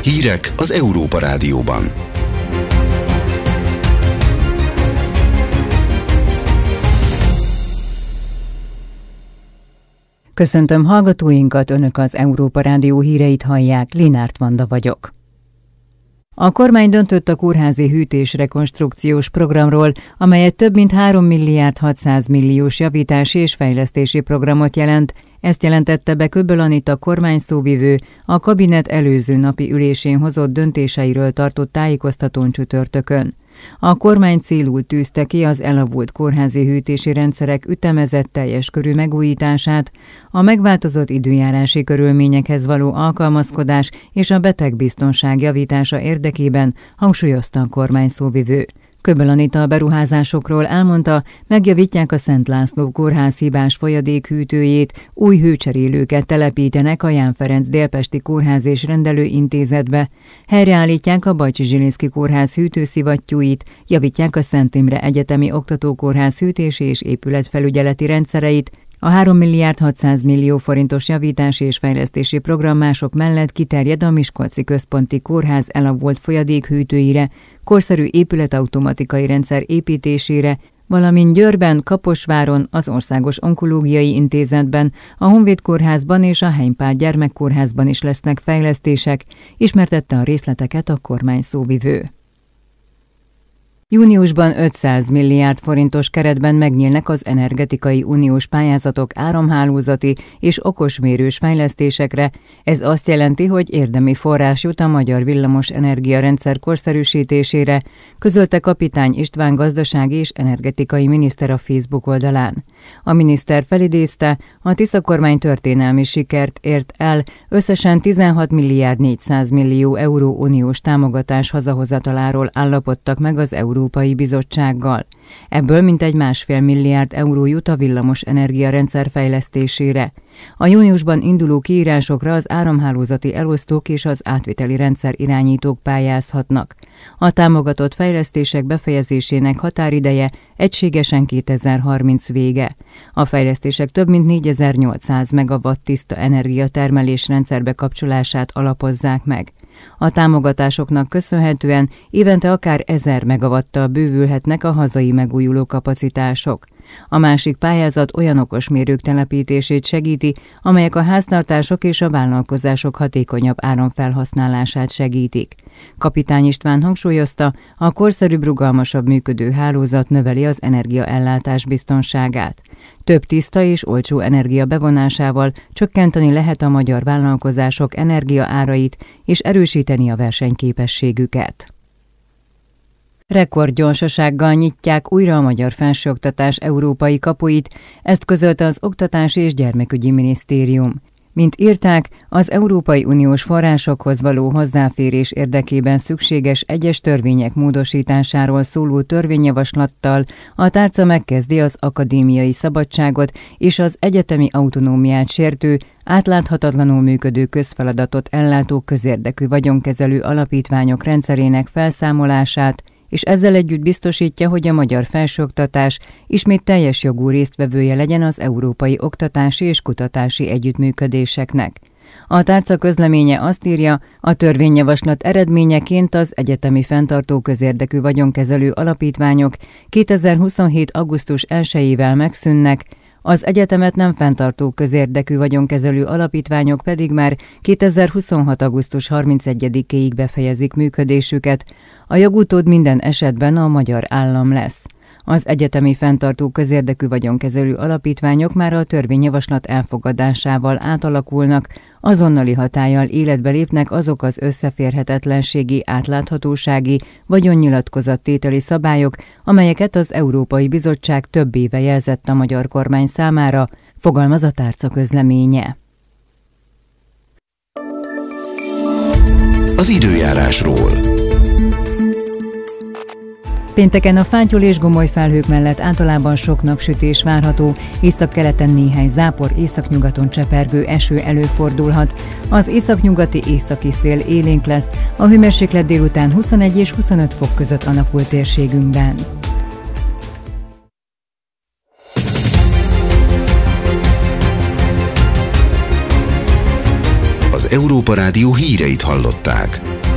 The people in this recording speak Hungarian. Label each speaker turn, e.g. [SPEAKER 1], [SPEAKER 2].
[SPEAKER 1] Hírek az Európa Rádióban.
[SPEAKER 2] Köszöntöm hallgatóinkat, Önök az Európa Rádió híreit hallják, Linárt Vanda vagyok. A kormány döntött a kórházi hűtés-rekonstrukciós programról, amelyet több mint 3 milliárd 600 milliós javítási és fejlesztési programot jelent. Ezt jelentette be Köbbel Anita kormányszóvivő a kabinet előző napi ülésén hozott döntéseiről tartott tájékoztatón csütörtökön. A kormány célul tűzte ki az elavult kórházi hűtési rendszerek ütemezett teljes körű megújítását, a megváltozott időjárási körülményekhez való alkalmazkodás és a betegbiztonság javítása érdekében, hangsúlyozta a kormány szóvivő. Köbbel Anita a beruházásokról elmondta, megjavítják a Szent László kórház hibás folyadékhűtőjét, új hőcserélőket telepítenek a Ján Ferenc Délpesti Kórház és Rendelőintézetbe, helyreállítják a Bajcsi Zsilinszky Kórház hűtőszivattyúit, javítják a Szent Imre Egyetemi Oktatókórház hűtési és épületfelügyeleti rendszereit, a 3 milliárd 600 millió forintos javítási és fejlesztési program mások mellett kiterjed a Miskolci Központi Kórház elavult folyadékhűtőire, korszerű épületautomatikai rendszer építésére, valamint Győrben, Kaposváron, az Országos Onkológiai Intézetben, a Honvéd Kórházban és a Heimpál Gyermekkórházban is lesznek fejlesztések, ismertette a részleteket a kormány szóvivő. Júniusban 500 milliárd forintos keretben megnyílnak az energetikai uniós pályázatok áramhálózati és okosmérős fejlesztésekre. Ez azt jelenti, hogy érdemi forrás jut a magyar villamos energiarendszer korszerűsítésére, közölte Kapitány István gazdasági és energetikai miniszter a Facebook oldalán. A miniszter felidézte, a Tisza kormány történelmi sikert ért el, összesen 16 milliárd 400 millió euró uniós támogatás hazahozataláról állapodtak meg az Európai Bizottsággal. Ebből mintegy 1,5 milliárd euró jut a villamos energiarendszer fejlesztésére. A júniusban induló kiírásokra az áramhálózati elosztók és az átviteli rendszer irányítók pályázhatnak. A támogatott fejlesztések befejezésének határideje egységesen 2030 vége. A fejlesztések több mint 4800 megawatt tiszta energiatermelés rendszerbe kapcsolását alapozzák meg. A támogatásoknak köszönhetően évente akár 1000 megawattal bővülhetnek a hazai megújuló kapacitások. A másik pályázat olyan okosmérők telepítését segíti, amelyek a háztartások és a vállalkozások hatékonyabb áramfelhasználását segítik. Kapitány István hangsúlyozta, a korszerűbb, rugalmasabb működő hálózat növeli az energiaellátás biztonságát. Több tiszta és olcsó energia bevonásával csökkenteni lehet a magyar vállalkozások energiaárait és erősíteni a versenyképességüket. Rekordgyorsasággal nyitják újra a magyar felsőoktatás európai kapuit, ezt közölte az Oktatási és Gyermekügyi Minisztérium. Mint írták, az Európai Uniós forrásokhoz való hozzáférés érdekében szükséges egyes törvények módosításáról szóló törvényjavaslattal a tárca megkezdi az akadémiai szabadságot és az egyetemi autonómiát sértő, átláthatatlanul működő közfeladatot ellátó közérdekű vagyonkezelő alapítványok rendszerének felszámolását, és ezzel együtt biztosítja, hogy a magyar felsőoktatás ismét teljes jogú résztvevője legyen az európai oktatási és kutatási együttműködéseknek. A tárca közleménye azt írja, a törvényjavaslat eredményeként az egyetemi fenntartó közérdekű vagyonkezelő alapítványok 2027. augusztus 1-ével megszűnnek, az egyetemet nem fenntartó közérdekű vagyonkezelő alapítványok pedig már 2026. augusztus 31-ig befejezik működésüket, a jogutód minden esetben a magyar állam lesz. Az egyetemi fenntartó közérdekű vagyonkezelő alapítványok már a törvényjavaslat elfogadásával átalakulnak, azonnali hatállyal életbe lépnek azok az összeférhetetlenségi, átláthatósági, vagyonnyilatkozattételi szabályok, amelyeket az Európai Bizottság több éve jelzett a magyar kormány számára, fogalmaz a tárca közleménye.
[SPEAKER 1] Az időjárásról.
[SPEAKER 2] Pénteken a fátyol és gomoly felhők mellett általában sok napsütés várható, északkeleten néhány zápor, északnyugaton csepergő eső előfordulhat. Az északnyugati északi szél élénk lesz, a hőmérséklet délután 21 és 25 fok között alakul térségünkben.
[SPEAKER 1] Európa Rádió híreit hallották.